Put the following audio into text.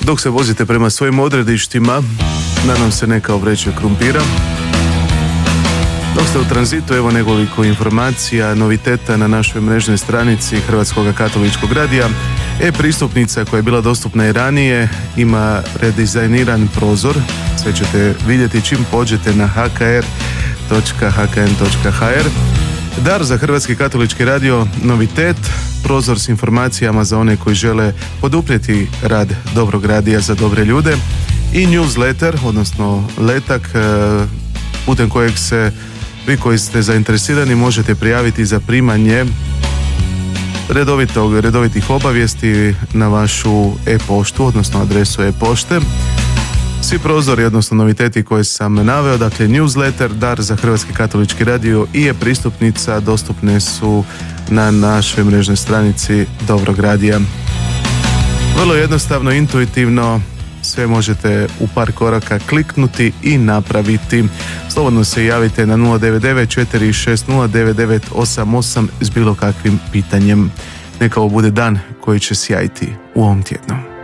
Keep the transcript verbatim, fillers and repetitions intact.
Dok se vozite prema svojim odredištima, nadam se ne kao vreće krumpira. Dok ste u tranzitu, evo nekoliko informacija, noviteta na našoj mrežnoj stranici Hrvatskog katoličkog radija. E-pristupnica koja je bila dostupna i ranije ima redizajniran prozor. Sve ćete vidjeti čim pođete na h k r točka h k n točka h r. Dar za Hrvatski katolički radio, novitet, prozor s informacijama za one koji žele poduprijeti rad dobrog radija za dobre ljude i newsletter, odnosno letak putem kojeg se vi koji ste zainteresirani možete prijaviti za primanje redovitog, redovitih obavijesti na vašu e-poštu, odnosno adresu e-pošte. Svi prozori, odnosno noviteti koje sam naveo, dakle newsletter, dar za Hrvatski katolički radio i e-pristupnica dostupne su na našoj mrežnoj stranici Dobrog radija. Vrlo jednostavno, intuitivno, sve možete u par koraka kliknuti i napraviti. Slobodno se javite na nula devet devet četiri šest nula devet devet osam osam s bilo kakvim pitanjem. Neka ovo bude dan koji će sjajiti u ovom tjednu.